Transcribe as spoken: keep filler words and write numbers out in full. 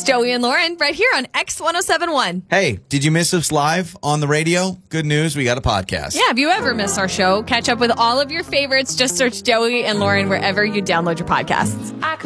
Joey and Lauren right here on X one oh seven one. Hey, did you miss us live on the radio? Good news, we got a podcast. Yeah, have you ever missed our show? Catch up with all of your favorites. Just search Joey and Lauren wherever you download your podcasts.